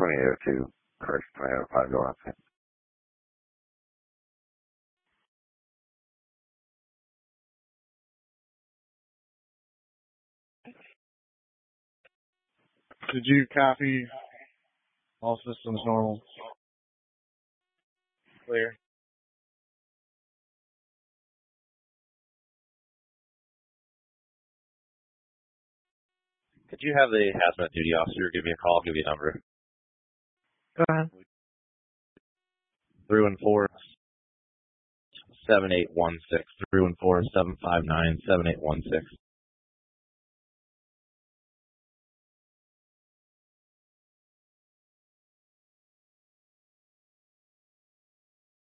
2802, correction 2805, go on. Did you copy all systems normal? Clear. Could you have the hazmat duty officer give me a call? I'll give you a number. Go ahead. 314-7816. 314-759-7816.